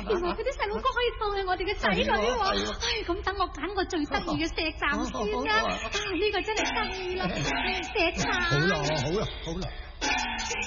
原來佢啲細佬哥可以當係我哋嘅仔女喎。咁等我揀個最得意嘅石站先啦。呢個真係得意啦，石站。 好啦。